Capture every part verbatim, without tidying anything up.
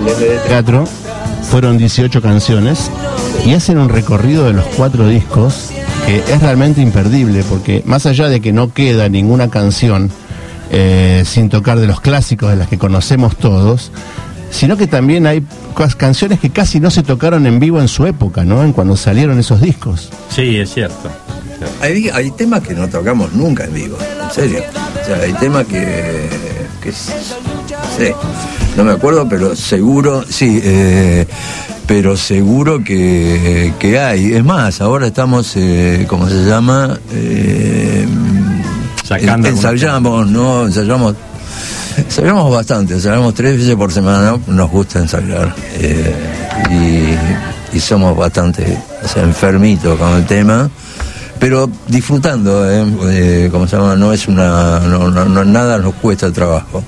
de teatro, fueron dieciocho canciones y hacen un recorrido de los cuatro discos que es realmente imperdible, porque más allá de que no queda ninguna canción eh, sin tocar de los clásicos de las que conocemos todos, sino que también hay canciones que casi no se tocaron en vivo en su época, ¿no? En cuando salieron esos discos. Sí, es cierto. Hay, hay temas que no tocamos nunca en vivo, en serio. O sea, hay temas que, que no sé, no me acuerdo, pero seguro, sí, eh, pero seguro que, que hay. Es más, ahora estamos, eh, ¿cómo se llama? Eh, Sacando ensayamos, ¿no? Ensayamos, ensayamos bastante, ensayamos tres veces por semana, nos gusta ensayar. Eh, y, y somos bastante, o sea, enfermitos con el tema. Pero disfrutando, eh, eh, ¿cómo se llama? No es una, no, no, no nada nos cuesta el trabajo.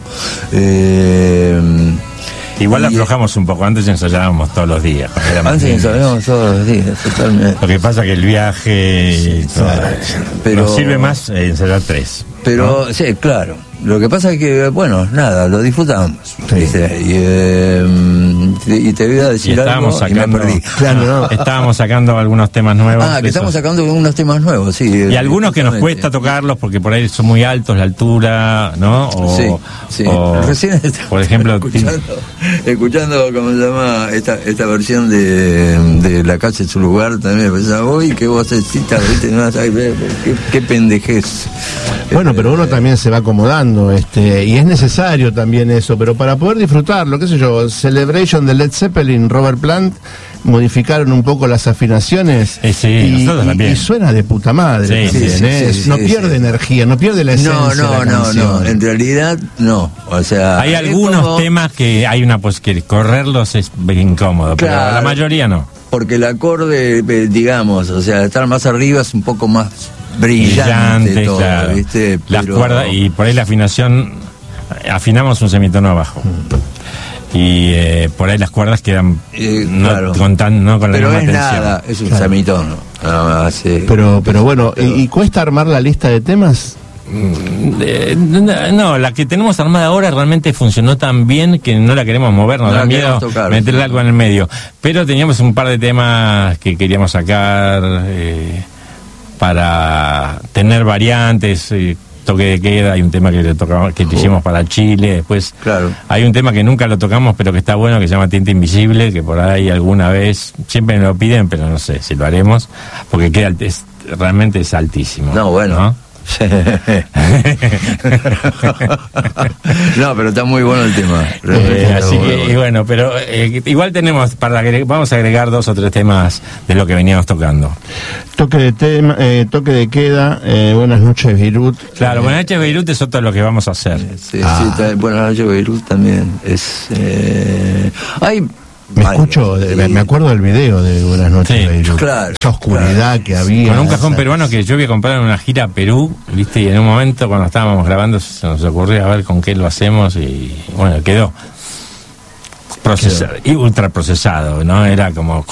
Eh, Igual la aflojamos un poco, antes ensayábamos todos los días. Antes ensayábamos todos los días, totalmente. Lo que pasa que el viaje sí, todo, pero, nos sirve más eh, ensayar tres. Pero, ¿no? Sí, claro. Lo que pasa es que, bueno, nada, lo disfrutamos. Sí. ¿Viste? Y, eh, y te voy a decir y algo sacando, y me perdí. Claro, ¿no? Estábamos sacando algunos temas nuevos. Ah, que estamos sacando algunos temas nuevos, sí. Y algunos que nos cuesta tocarlos porque por ahí son muy altos, la altura, ¿no? O, sí, sí. O, Recién por ejemplo, escuchando, escuchando, ¿cómo se llama? Esta, esta versión de, de La Casa en su lugar, también me pensaba, uy, qué vocecita, ¿viste? No, qué, qué pendejez. Bueno, pero uno también se va acomodando, este, y es necesario también eso, pero para poder disfrutarlo, qué sé yo, Celebration de Led Zeppelin, Robert Plant, modificaron un poco las afinaciones eh, sí, y, y, y suena de puta madre, sí, también, sí, ¿eh? sí, sí, no sí, pierde sí. energía, no pierde la esencia No, no, de la no, canción. no, en realidad no, o sea... Hay algunos como... temas que hay una, pues que correrlos es incómodo, claro, pero la mayoría no. Porque el acorde, digamos, o sea, estar más arriba es un poco más... brillante, brillante todo, claro. ¿viste? Las Pero... cuerdas, y por ahí la afinación, afinamos un semitono abajo. Y eh, por ahí las cuerdas quedan eh, no, claro. con, tan, no con la pero misma es tensión. nada, es un claro. semitono. Ah, sí. Pero, pero bueno, pero... ¿y cuesta armar la lista de temas? Eh, no, la que tenemos armada ahora realmente funcionó tan bien que no la queremos mover, nos no da miedo tocar, meterle sí. algo en el medio. Pero teníamos un par de temas que queríamos sacar eh, para tener variantes. Eh, toque de queda, hay un tema que le tocamos, que le hicimos para Chile, después claro. hay un tema que nunca lo tocamos pero que está bueno, que se llama Tinta Invisible, que por ahí alguna vez, siempre me lo piden, pero no sé si lo haremos, porque queda es, realmente es altísimo. No, bueno. ¿no? No, pero está muy bueno el tema. Eh, así que, bueno. y bueno, pero eh, igual tenemos, para agregar, vamos a agregar dos o tres temas de lo que veníamos tocando. Toque de tema, eh, toque de queda, eh, Buenas noches Beirut. Claro, eh, Buenas noches Beirut es otro de lo que vamos a hacer. Sí, ah. sí, está, Buenas noches Beirut también. Es, eh, hay Me varios, escucho, sí. me acuerdo del video de Buenas noches Sí, Beirut. claro, esa oscuridad claro. que había. Con un cajón esa... peruano que yo había comprado en una gira a Perú, viste, y en un momento cuando estábamos grabando se nos ocurrió a ver con qué lo hacemos y bueno, quedó procesado, y ultra procesado, ¿no? Era como